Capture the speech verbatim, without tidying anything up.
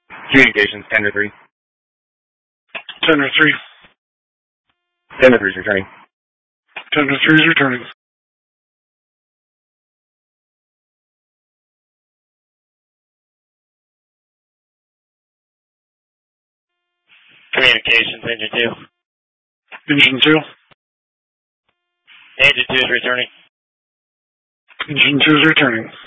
Communications, ten to three. ten to three. ten to three is returning. ten to three is returning. Communications, engine two. Engine two. Engine two is returning. Engine two is returning.